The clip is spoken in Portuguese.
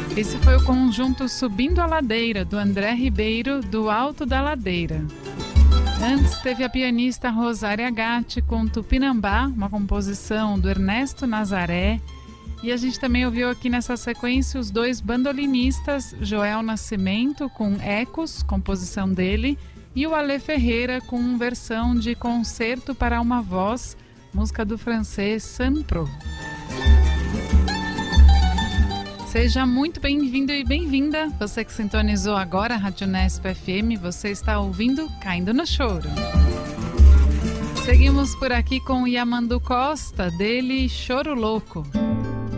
Esse foi o conjunto Subindo a Ladeira, do André Ribeiro, do Alto da Ladeira. Antes teve a pianista Rosária Gatti com Tupinambá, uma composição do Ernesto Nazaré. E a gente também ouviu aqui nessa sequência os dois bandolinistas, Joel Nascimento com Ecos, composição dele, e o Alê Ferreira com versão de Concerto para uma Voz, música do francês Sanpro. Seja muito bem-vindo e bem-vinda. Você que sintonizou agora a Rádio Unesp FM, você está ouvindo Caindo no Choro. Seguimos por aqui com Yamandu Costa, dele Choro Louco.